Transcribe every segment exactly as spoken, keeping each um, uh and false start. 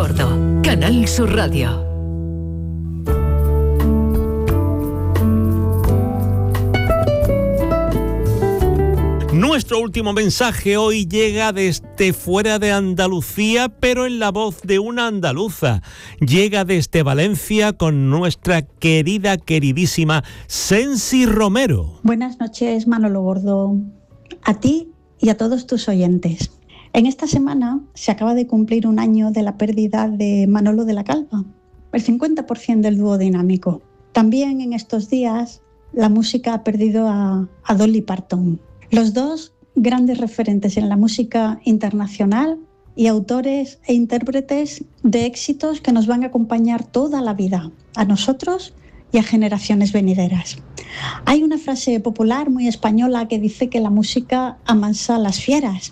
Gordo, Canal Sur Radio. Nuestro último mensaje hoy llega desde fuera de Andalucía, pero en la voz de una andaluza. Llega desde Valencia con nuestra querida, queridísima Sensi Romero. Buenas noches, Manolo Gordo, a ti y a todos tus oyentes. En esta semana se acaba de cumplir un año de la pérdida de Manolo de la Calva, el cincuenta por ciento del dúo dinámico. También en estos días la música ha perdido a, a Dolly Parton. Los dos grandes referentes en la música internacional y autores e intérpretes de éxitos que nos van a acompañar toda la vida, a nosotros y a generaciones venideras. Hay una frase popular muy española que dice que la música amansa a las fieras.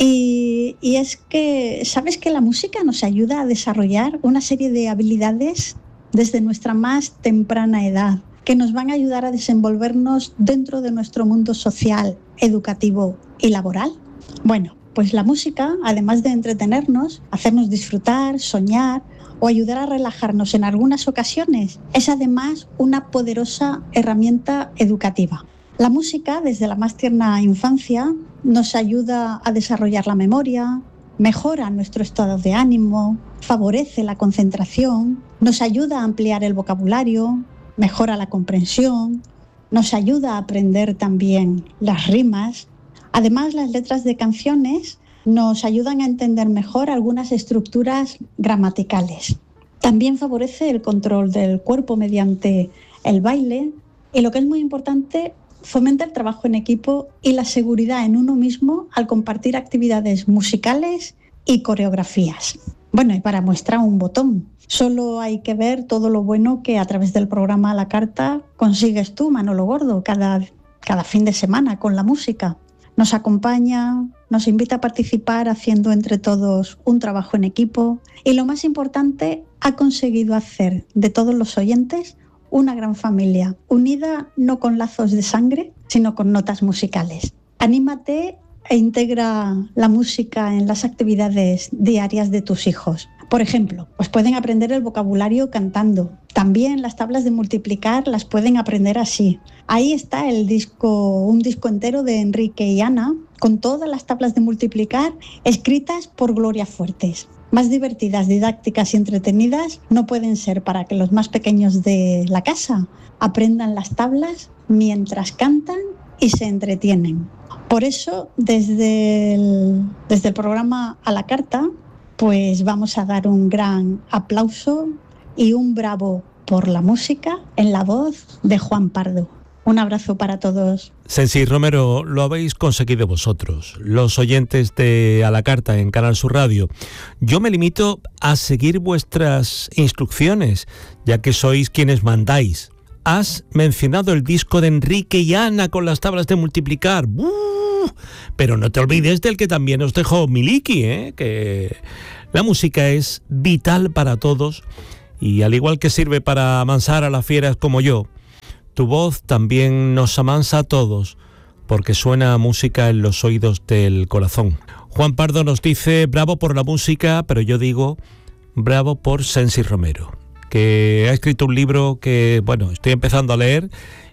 Y, y es que, ¿sabes que la música nos ayuda a desarrollar una serie de habilidades desde nuestra más temprana edad, que nos van a ayudar a desenvolvernos dentro de nuestro mundo social, educativo y laboral? Bueno, pues la música, además de entretenernos, hacernos disfrutar, soñar o ayudar a relajarnos en algunas ocasiones, es además una poderosa herramienta educativa. La música, desde la más tierna infancia, nos ayuda a desarrollar la memoria, mejora nuestro estado de ánimo, favorece la concentración, nos ayuda a ampliar el vocabulario, mejora la comprensión, nos ayuda a aprender también las rimas. Además, las letras de canciones nos ayudan a entender mejor algunas estructuras gramaticales. También favorece el control del cuerpo mediante el baile y, lo que es muy importante, fomenta el trabajo en equipo y la seguridad en uno mismo al compartir actividades musicales y coreografías. Bueno, y para muestra un botón. Solo hay que ver todo lo bueno que a través del programa A la Carta consigues tú, Manolo Gordo, cada, cada fin de semana con la música. Nos acompaña, nos invita a participar haciendo entre todos un trabajo en equipo y, lo más importante, ha conseguido hacer de todos los oyentes una gran familia, unida no con lazos de sangre, sino con notas musicales. Anímate e integra la música en las actividades diarias de tus hijos. Por ejemplo, pues pueden aprender el vocabulario cantando. También las tablas de multiplicar las pueden aprender así. Ahí está el disco, un disco entero de Enrique y Ana, con todas las tablas de multiplicar escritas por Gloria Fuertes. Más divertidas, didácticas y entretenidas no pueden ser para que los más pequeños de la casa aprendan las tablas mientras cantan y se entretienen. Por eso, desde el, desde el programa A la Carta, pues vamos a dar un gran aplauso y un bravo por la música en la voz de Juan Pardo. Un abrazo para todos. Sensi Romero, lo habéis conseguido vosotros, los oyentes de A la Carta en Canal Sur Radio. Yo me limito a seguir vuestras instrucciones, ya que sois quienes mandáis. Has mencionado el disco de Enrique y Ana con las tablas de multiplicar. ¡Uh! Pero no te olvides del que también os dejó Miliki, ¿eh? Que la música es vital para todos y, al igual que sirve para amansar a las fieras como yo, tu voz también nos amansa a todos, porque suena música en los oídos del corazón. Juan Pardo nos dice bravo por la música, pero yo digo bravo por Sensi Romero, que ha escrito un libro que, bueno, estoy empezando a leer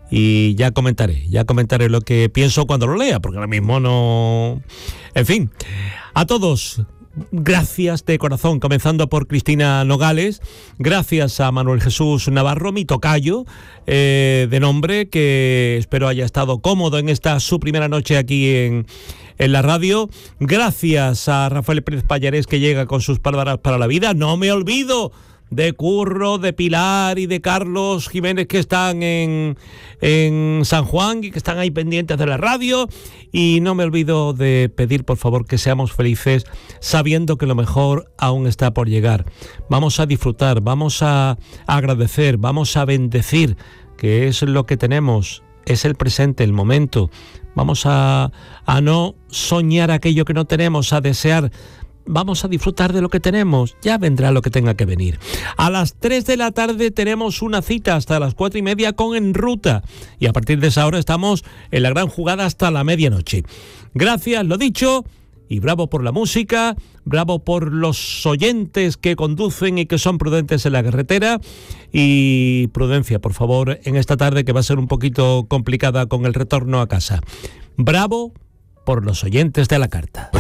y ya comentaré, ya comentaré lo que pienso cuando lo lea, porque ahora mismo no... En fin, a todos, gracias de corazón, comenzando por Cristina Nogales, gracias a Manuel Jesús Navarro, mi tocayo eh, de nombre, que espero haya estado cómodo en esta su primera noche aquí en, en la radio, gracias a Rafael Pérez Pallares, que llega con sus palabras para la vida. No me olvido de Curro, de Pilar y de Carlos Jiménez, que están en, en San Juan y que están ahí pendientes de la radio. Y no me olvido de pedir, por favor, que seamos felices sabiendo que lo mejor aún está por llegar. Vamos a disfrutar, vamos a agradecer, vamos a bendecir, que es lo que tenemos, es el presente, el momento. Vamos a, a no soñar aquello que no tenemos, a desear. Vamos a disfrutar de lo que tenemos, ya vendrá lo que tenga que venir. A las tres de la tarde tenemos una cita hasta las cuatro y media con En Ruta. Y a partir de esa hora estamos en la gran jugada hasta la medianoche. Gracias, lo dicho, y bravo por la música, bravo por los oyentes que conducen y que son prudentes en la carretera, y prudencia, por favor, en esta tarde que va a ser un poquito complicada con el retorno a casa. Bravo por los oyentes de a la carta.